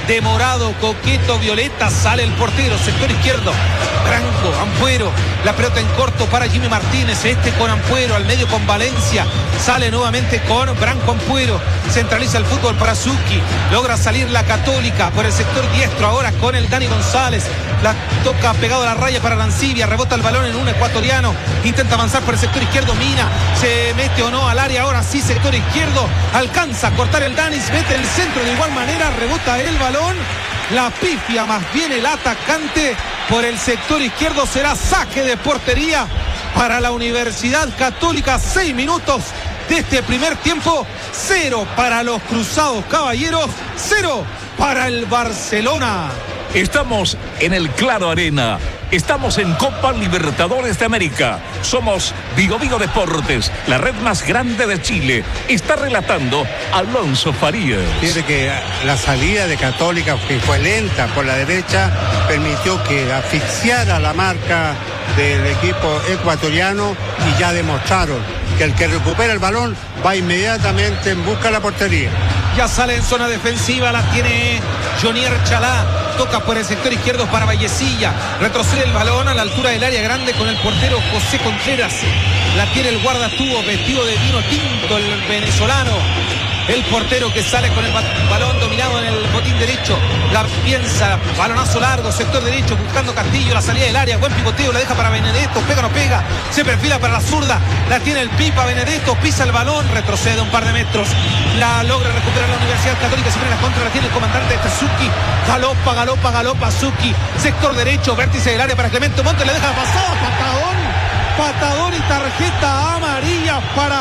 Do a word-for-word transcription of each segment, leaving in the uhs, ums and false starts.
de morado, coqueto, violeta, sale el portero, sector izquierdo, Branco, Ampuero, la pelota en corto para Jimmy Martínez, este con Ampuero, al medio con Valencia, sale nuevamente con Branco Ampuero, centraliza el fútbol para Zucchi, logra salir la Católica por el sector diestro, ahora con el Dani González, la toca pegado a la raya para Arancibia, rebota el balón en un ecuatoriano, intenta avanzar por el sector izquierdo, Mina, se mete o no al área, ahora sí, sector izquierdo, alcanza a cortar el Danis, mete el centro de igual manera, rebota el balón, la pifia más bien el atacante por el sector izquierdo, será saque de portería para la Universidad Católica, seis minutos de este primer tiempo, cero para los Cruzados Caballeros, cero para el Barcelona. Estamos en el Claro Arena. Estamos en Copa Libertadores de América. Somos Vigo Vigo Deportes, la red más grande de Chile. Está relatando Alonso Farías. Fíjate que la salida de Católica, que fue lenta por la derecha, permitió que asfixiara la marca del equipo ecuatoriano y ya demostraron que el que recupera el balón va inmediatamente en busca de la portería. Ya sale en zona defensiva, la tiene Jonier Chalá, toca por el sector izquierdo para Vallecilla, retrocede el balón a la altura del área grande con el portero José Contreras, la tiene el guardatubo vestido de vino tinto, el venezolano, el portero que sale con el balón dominado en el botín derecho, la piensa, balonazo largo, sector derecho, buscando Castillo, la salida del área, buen pivoteo, la deja para Benedetto, pega o no pega, se perfila para la zurda, la tiene el Pipa Benedetto, pisa el balón, retrocede un par de metros, la logra recuperar la Universidad Católica, se viene la contra, la tiene el comandante de Zucchi, galopa, galopa, galopa, Zucchi, sector derecho, vértice del área para Clemente Montes, le deja pasado, patadón, patadón y tarjeta amarilla para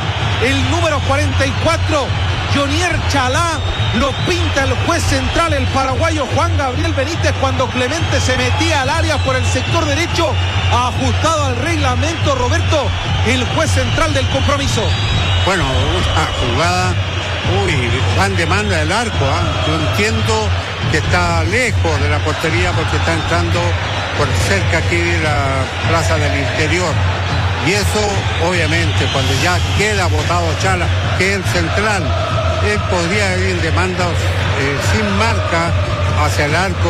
el número cuarenta y cuatro, Jonier Chalá, lo pinta el juez central, el paraguayo Juan Gabriel Benítez, cuando Clemente se metía al área por el sector derecho, ajustado al reglamento, Roberto, el juez central del compromiso. Bueno, una jugada, uy, van demanda del arco, ¿eh? Yo entiendo que está lejos de la portería porque está entrando por cerca aquí de la plaza del interior. Y eso, obviamente, cuando ya queda botado Chalá, que es el central, él podría ir en demandas eh, sin marca hacia el arco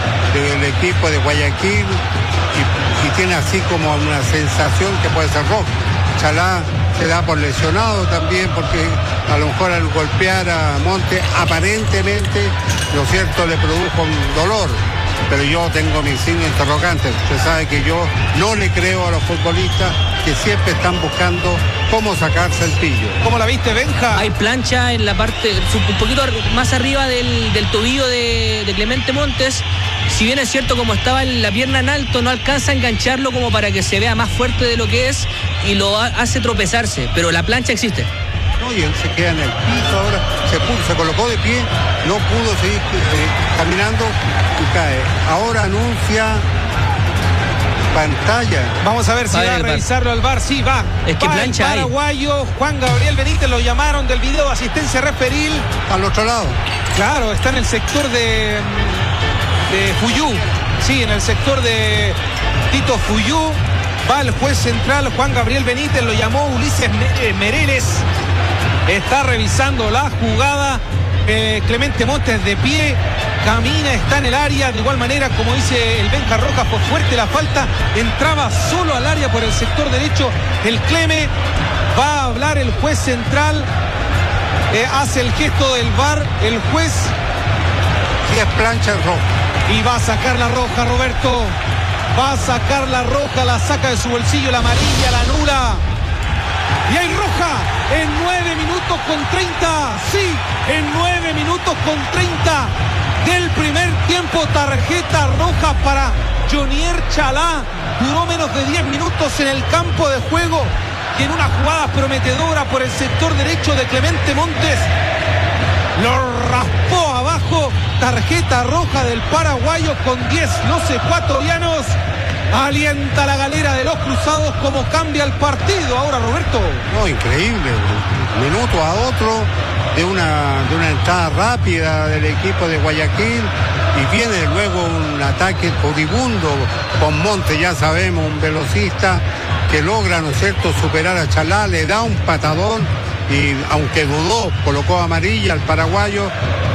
del equipo de Guayaquil y, y tiene así como una sensación que puede ser roja. Chalá se da por lesionado también porque a lo mejor al golpear a Monte aparentemente, lo cierto, le produjo un dolor. Pero yo tengo mis signos interrogantes. Usted sabe que yo no le creo a los futbolistas que siempre están buscando cómo sacarse el pillo. ¿Cómo la viste, Benja? Hay plancha en la parte, un poquito más arriba del, del tobillo de, de Clemente Montes. Si bien es cierto, como estaba en la pierna en alto, no alcanza a engancharlo como para que se vea más fuerte de lo que es y lo hace tropezarse, pero la plancha existe. No, y él se queda en el piso ahora, se, puso, se colocó de pie, no pudo seguir eh, caminando y cae. Ahora anuncia pantalla. Vamos a ver si va, va a revisarlo al V A R. Sí, va. Es que va plancha el paraguayo hay. Juan Gabriel Benítez, lo llamaron del video de asistencia referil. Al otro lado. Claro, está en el sector de, de Fuyú. Sí, en el sector de Tito Fuyú. Va el juez central Juan Gabriel Benítez, lo llamó Ulises Mereles. Está revisando la jugada. Eh, Clemente Montes de pie, camina, está en el área. De igual manera, como dice el Benja Rojas, fue fuerte la falta. Entraba solo al área por el sector derecho. El Cleme, va a hablar el juez central. Eh, hace el gesto del V A R. El juez. Y es plancha roja. Y va a sacar la roja, Roberto. Va a sacar la roja, la saca de su bolsillo, la amarilla, la anula. Y hay roja en nueve minutos con treinta. Sí, en nueve minutos con treinta del primer tiempo. Tarjeta roja para Jonier Chalá. Duró menos de diez minutos en el campo de juego. Y en una jugada prometedora por el sector derecho de Clemente Montes, lo raspó abajo. Tarjeta roja del paraguayo con diez los ecuatorianos. Alienta la galera de los Cruzados. Como cambia el partido ahora, Roberto. No, increíble. Minuto a otro de una, de una entrada rápida del equipo de Guayaquil. Y viene luego un ataque furibundo con Monte, ya sabemos, un velocista que logra, ¿no es cierto?, superar a Chalá, le da un patadón y aunque dudó, colocó amarilla al paraguayo